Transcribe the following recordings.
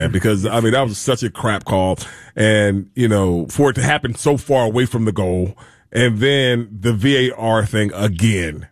because, I mean, that was such a crap call. And, for it to happen so far away from the goal, and then the VAR thing again,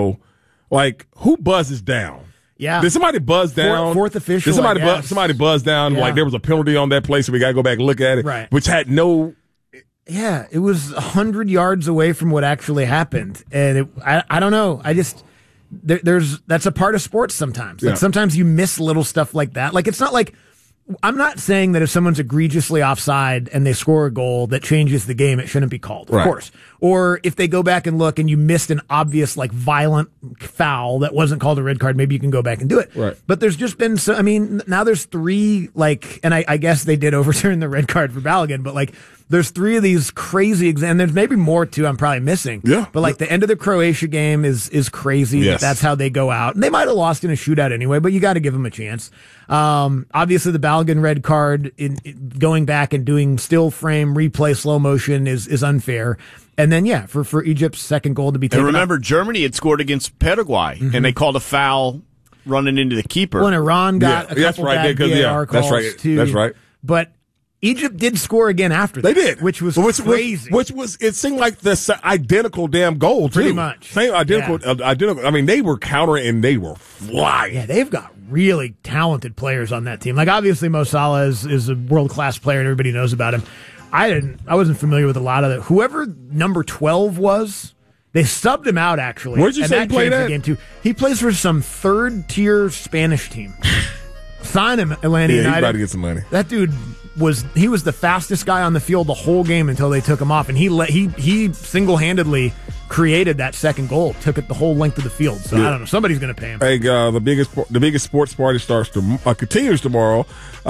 who buzzes down? Yeah. Did somebody buzz down? Fourth official. Did somebody buzz down? Yeah. Like there was a penalty on that play, so we got to go back and look at it. Right. Which had no. Yeah, it was 100 yards away from what actually happened, and I don't know. I just that's a part of sports sometimes. Like sometimes you miss little stuff like that. Like it's not like. I'm not saying that if someone's egregiously offside and they score a goal that changes the game, it shouldn't be called, of course. Or if they go back and look and you missed an obvious, violent foul that wasn't called a red card, maybe you can go back and do it. Right. But there's just been now there's three, and I guess they did overturn the red card for Balogun, but there's three of these crazy and there's maybe more too I'm probably missing. Yeah. But the end of the Croatia game is crazy. Yes. That's how they go out. And they might have lost in a shootout anyway, but you got to give them a chance. Obviously the Balogun red card in going back and doing still frame replay slow motion is unfair. And then for Egypt's second goal to be taken. And remember, Germany had scored against Paraguay, and they called a foul running into the keeper. When Iran got a couple bad VAR calls too. That's right. But Egypt did score again after that. They did. Which was crazy. It seemed like the identical damn goal, too. Pretty much. Same identical. I mean, they were countering and they were flying. Yeah, they've got really talented players on that team. Obviously Mo Salah is a world-class player and everybody knows about him. I wasn't familiar with a lot of it. Whoever number 12 was, they subbed him out, actually. Where'd you say he played at? The game too. He plays for some third-tier Spanish team. Sign him, Atlanta United. He's about to get some money. That dude was the fastest guy on the field the whole game until they took him off, and he single-handedly created that second goal, took it the whole length of the field. So I don't know, somebody's going to pay him. Hey, the biggest sports party continues tomorrow,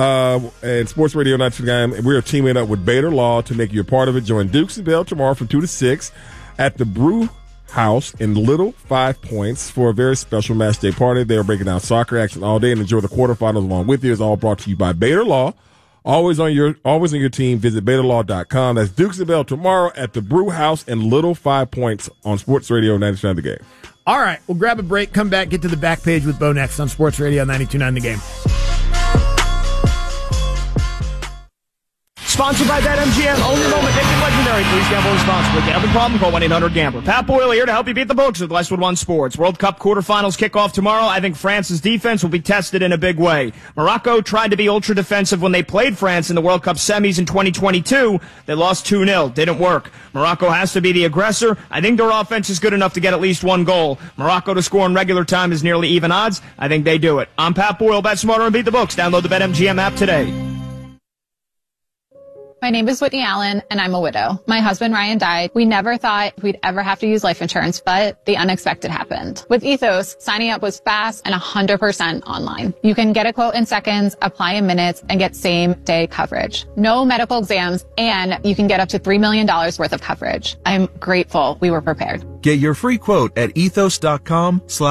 and Sports Radio 92 game. We are teaming up with Bader Law to make you a part of it. Join Dukes and Bell tomorrow from 2 to 6 at the Brew House in Little 5 Points for a very special match day party. They are breaking down soccer action all day and enjoy the quarterfinals along with you. It's all brought to you by Bader Law. Always on your team. Visit BaderLaw.com. That's Dukes and Bell tomorrow at the Brew House in Little 5 Points on Sports Radio 92.9 The Game. All right, we'll grab a break, come back, get to the back page with Bo next on Sports Radio 92.9 The Game. Sponsored by BetMGM. Own your moment. Make it legendary. Please gamble responsibly. Gambling problem? Call 1-800-GAMBLER. Pat Boyle here to help you beat the books with Westwood One Sports. World Cup quarterfinals kick off tomorrow. I think France's defense will be tested in a big way. Morocco tried to be ultra defensive when they played France in the World Cup semis in 2022. They lost 2-0. Didn't work. Morocco has to be the aggressor. I think their offense is good enough to get at least one goal. Morocco to score in regular time is nearly even odds. I think they do it. I'm Pat Boyle. Bet smarter and beat the books. Download the BetMGM app today. My name is Whitney Allen, and I'm a widow. My husband, Ryan, died. We never thought we'd ever have to use life insurance, but the unexpected happened. With Ethos, signing up was fast and 100% online. You can get a quote in seconds, apply in minutes, and get same-day coverage. No medical exams, and you can get up to $3 million worth of coverage. I'm grateful we were prepared. Get your free quote at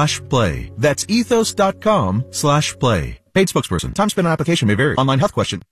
ethos.com/play. That's ethos.com/play. Paid spokesperson. Time spent on application may vary. Online health question.